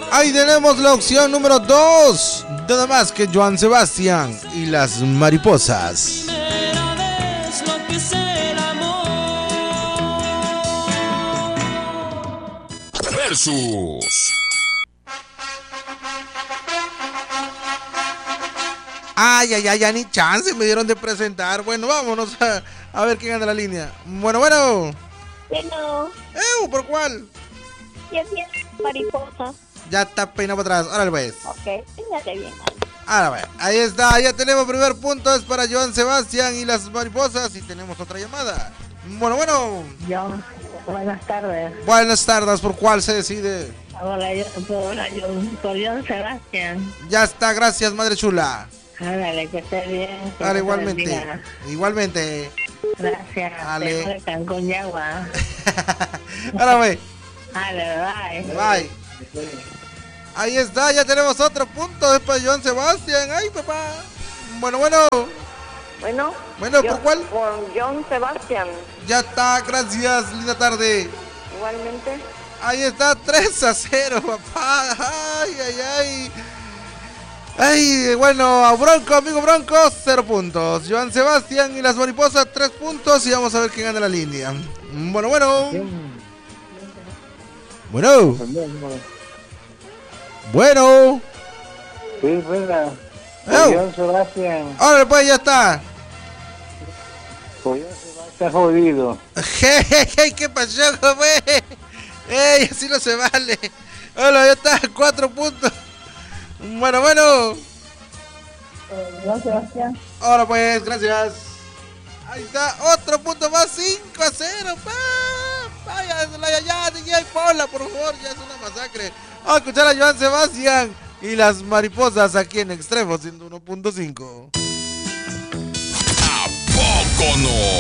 Ahí tenemos la opción número 2. Nada más que Joan Sebastián y las mariposas. Versus. Ay, ya ni chance me dieron de presentar. Bueno, vámonos a ver quién anda la línea. Bueno. Bueno. ¿Por cuál? Ya tiene mariposa. Ya está peinado para atrás. Órale pues. Ok, fíjate bien. Ahora pues, ahí está, ya tenemos primer punto. Es para Joan Sebastián y las mariposas. Y tenemos otra llamada. Bueno. John, buenas tardes. Buenas tardes, ¿por cuál se decide? Hola, por John Sebastián. Ya está, gracias, madre chula. Ándale, que esté bien. Dale, igualmente. Igualmente. Gracias. Dale. De Cancún y agua. Ahora pues. Dale, bye. Bye. Ahí está, ya tenemos otro punto. Es para Joan Sebastián. Ay, papá. Bueno. Bueno, ¿por cuál? Por John Sebastián. Ya está, gracias, linda tarde. Igualmente. Ahí está, 3-0, papá. Ay, bueno, a Bronco, amigo Bronco, 0 puntos. Joan Sebastián y las mariposas, 3 puntos. Y vamos a ver quién gana la línea. Bueno. Sí, buena. John Sebastián. Ahora pues, ya está. John Sebastián jodido. Hey, ¿qué pasó, güey? Ey, así no se vale. Hola, ya está, 4 puntos. Bueno. John Sebastián. Ahora pues, gracias. Ahí está, otro punto más, 5-0. Vaya, ya, DJ Paula, por favor, ya es una masacre. Vamos a escuchar a Joan Sebastián y las mariposas aquí en Extremo 101.5. ¿A poco no?